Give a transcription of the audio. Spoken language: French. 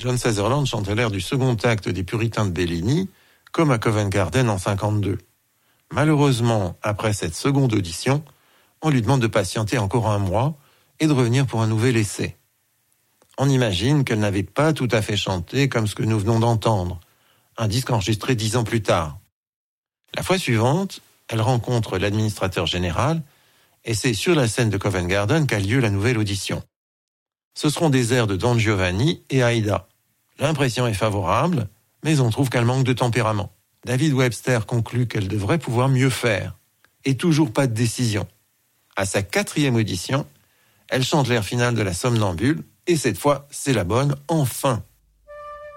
John Sutherland chantait l'air du second acte des Puritains de Bellini, comme à Covent Garden en 52. Malheureusement, après cette seconde audition, on lui demande de patienter encore 1 mois et de revenir pour un nouvel essai. On imagine qu'elle n'avait pas tout à fait chanté comme ce que nous venons d'entendre, un disque enregistré 10 ans plus tard. La fois suivante, elle rencontre l'administrateur général et c'est sur la scène de Covent Garden qu'a lieu la nouvelle audition. Ce seront des airs de Don Giovanni et Aïda. L'impression est favorable, mais on trouve qu'elle manque de tempérament. David Webster conclut qu'elle devrait pouvoir mieux faire. Et toujours pas de décision. À sa 4e audition, elle chante l'air final de la Somnambule, et cette fois, c'est la bonne, enfin.